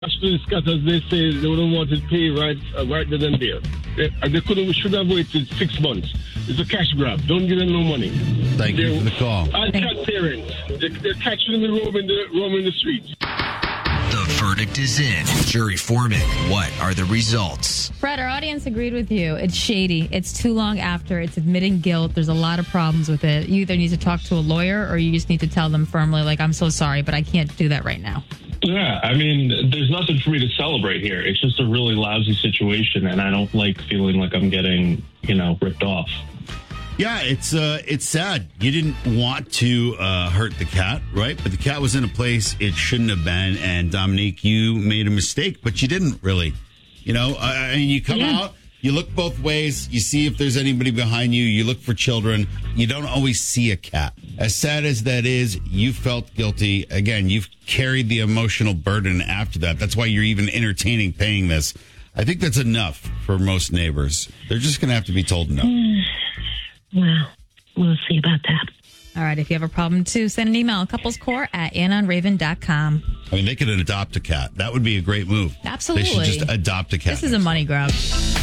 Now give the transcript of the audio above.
Actually, Scott, as they say, they wouldn't want to pay right then and there. They should have waited 6 months. It's a cash grab. Don't give them no money. Thank you for the call. As cat parents, they're catching them roaming the streets. The verdict is in. Jury foreman, what are the results? Fred, our audience agreed with you. It's shady. It's too long after. It's admitting guilt. There's a lot of problems with it. You either need to talk to a lawyer or you just need to tell them firmly, like, I'm so sorry, but I can't do that right now. Yeah, I mean, there's nothing for me to celebrate here. It's just a really lousy situation, and I don't like feeling like I'm getting, ripped off. Yeah, it's sad. You didn't want to hurt the cat, right? But the cat was in a place it shouldn't have been. And Dominique, you made a mistake, but you didn't really. I mean, you come out, you look both ways, you see if there's anybody behind you, you look for children. You don't always see a cat. As sad as that is, you felt guilty. Again, you've carried the emotional burden after that. That's why you're even entertaining paying this. I think that's enough for most neighbors. They're just going to have to be told no. Well, we'll see about that. All right. If you have a problem, too, send an email, couplescore@AnnonRaven.com. I mean, they could adopt a cat. That would be a great move. Absolutely. They should just adopt a cat. This is a money grab.